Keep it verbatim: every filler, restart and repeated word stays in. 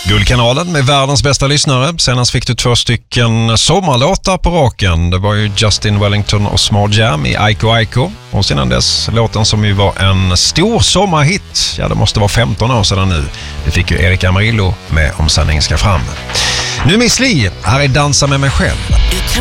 Guldkanalen med världens bästa lyssnare. Senast fick du två stycken sommarlåtar på raken. Det var ju Justin Wellington och Small Jam i Aiko Aiko. Och sedan dess låten som ju var en stor sommarhit. Ja, det måste vara femton år sedan nu. Det fick ju Erik Amarillo med Om sanningen ska fram. Nu Miss Li, här är Dansa med mig själv.